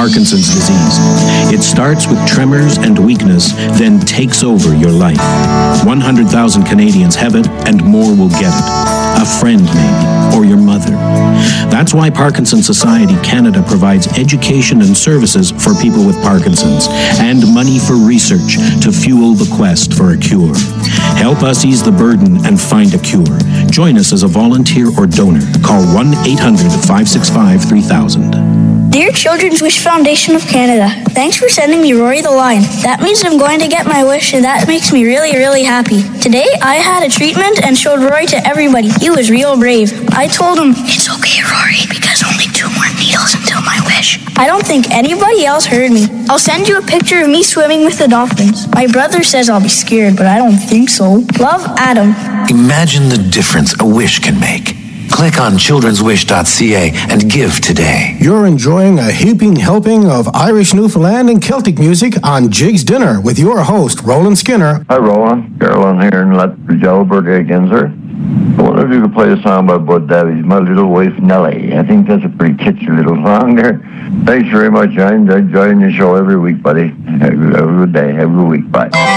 Parkinson's disease. It starts with tremors and weakness, then takes over your life. 100,000 Canadians have it, and more will get it. A friend, maybe, or your mother. That's why Parkinson's Society Canada provides education and services for people with Parkinson's, and money for research to fuel the quest for a cure. Help us ease the burden and find a cure. Join us as a volunteer or donor. Call 1-800-565-3000. Dear Children's Wish Foundation of Canada, thanks for sending me Rory the Lion. That means I'm going to get my wish, and that makes me really, really happy. Today, I had a treatment and showed Rory to everybody. He was real brave. I told him, "It's okay, Rory, because only 2 more needles until my wish." I don't think anybody else heard me. I'll send you a picture of me swimming with the dolphins. My brother says I'll be scared, but I don't think so. Love, Adam. Imagine the difference a wish can make. Click on childrenswish.ca and give today. You're enjoying a heaping helping of Irish, Newfoundland, and Celtic music on Jig's Dinner with your host, Roland Skinner. Hi, Roland. Carolyn here in Jalberg, Ginzer. I wonder if you could play a song by Bud Davies, My Little Wife Nellie. I think that's a pretty catchy little song there. Thanks very much. I enjoy your show every week, buddy. Have a good day. Have a good week. Bye.